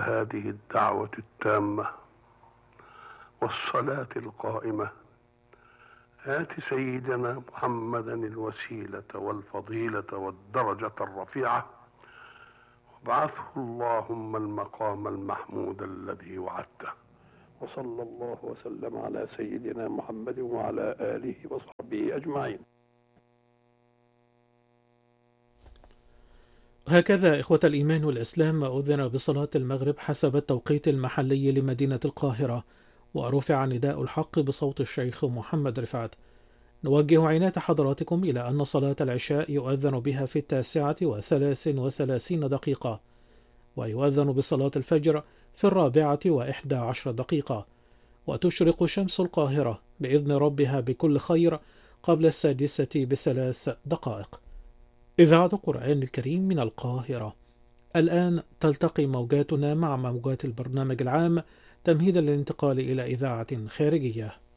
هذه الدعوة التامة والصلاة القائمة آت سيدنا محمدا الوسيلة والفضيلة والدرجة الرفيعة وابعثه اللهم المقام المحمود الذي وعدته. وصلى الله وسلم على سيدنا محمد وعلى آله وصحبه أجمعين. هكذا إخوة الإيمان والإسلام أذن بصلاة المغرب حسب التوقيت المحلي لمدينة القاهرة، ورفع نداء الحق بصوت الشيخ محمد رفعت. نوجه عناية حضراتكم إلى أن صلاة العشاء يؤذن بها في 9:33، ويؤذن بصلاة الفجر في 4:11، وتشرق شمس القاهرة بإذن ربها بكل خير قبل 6 ب3 دقائق. إذاعة القرآن الكريم من القاهرة. الآن تلتقي موجاتنا مع موجات البرنامج العام تمهيدا للانتقال إلى إذاعة خارجية.